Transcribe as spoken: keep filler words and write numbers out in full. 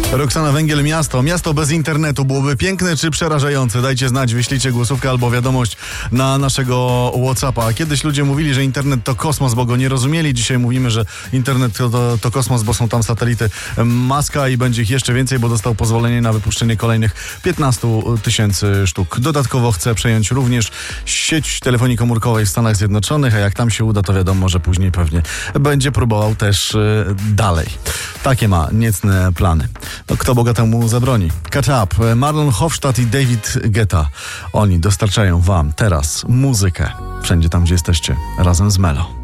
Roxana Węgiel, miasto. Miasto bez internetu byłoby piękne czy przerażające? Dajcie znać, wyślijcie głosówkę albo wiadomość na naszego WhatsAppa. Kiedyś ludzie mówili, że internet to kosmos, bo go nie rozumieli. Dzisiaj mówimy, że internet to, to, to kosmos, bo są tam satelity Muska i będzie ich jeszcze więcej, bo dostał pozwolenie na wypuszczenie kolejnych piętnaście tysięcy sztuk. Dodatkowo chce przejąć również sieć telefonii komórkowej w Stanach Zjednoczonych, a jak tam się uda, to wiadomo, że później pewnie będzie próbował też y, dalej. Takie ma niecne plany. No, kto bogatemu zabroni? Catch Up, Marlon Hofstadt i David Guetta. Oni dostarczają wam teraz muzykę. Wszędzie tam, gdzie jesteście, razem z Melo.